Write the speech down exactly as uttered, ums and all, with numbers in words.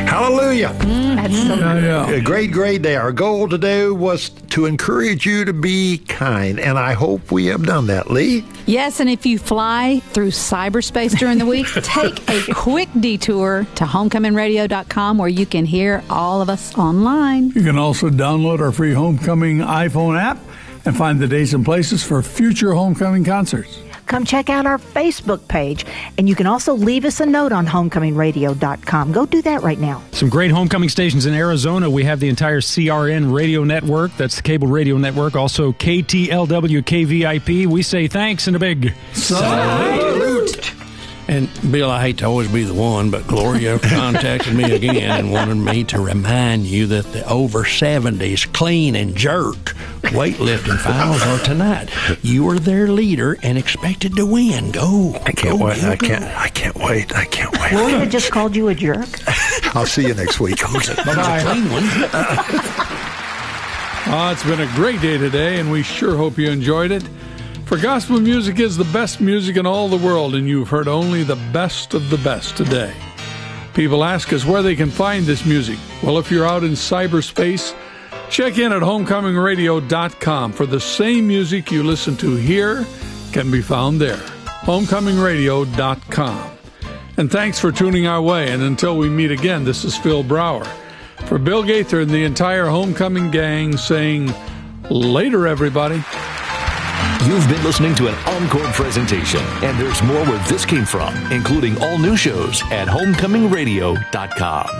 Hallelujah. Mm, that's so Yeah, yeah. A great, great day. Our goal today was to encourage you to be kind, and I hope we have done that, Lee. Yes, and if you fly through cyberspace during the week, take a quick detour to homecoming radio dot com where you can hear all of us online. You can also download our free Homecoming iPhone app and find the days and places for future Homecoming concerts. Come check out our Facebook page, and you can also leave us a note on homecoming radio dot com. Go do that right now. Some great homecoming stations in Arizona. We have the entire C R N radio network. That's the cable radio network. Also K T L W K V I P. We say thanks and a big Salute. And, Bill, I hate to always be the one, but Gloria contacted me again and wanted me to remind you that the over seventies clean and jerk weightlifting finals are tonight. You are their leader and expected to win. Go. I can't go, wait. go, I go. can't. I can't wait. I can't wait. Gloria just called you a jerk. I'll see you next week. Bye-bye. Clean one. Uh, it's been a great day today, and we sure hope you enjoyed it. For gospel music is the best music in all the world, and you've heard only the best of the best today. People ask us where they can find this music. Well, if you're out in cyberspace, check in at homecoming radio dot com for the same music you listen to here can be found there. homecoming radio dot com. And thanks for tuning our way, and until we meet again, this is Phil Brower. For Bill Gaither and the entire Homecoming gang saying, later, everybody. You've been listening to an encore presentation, and there's more where this came from, including all new shows at homecoming radio dot com.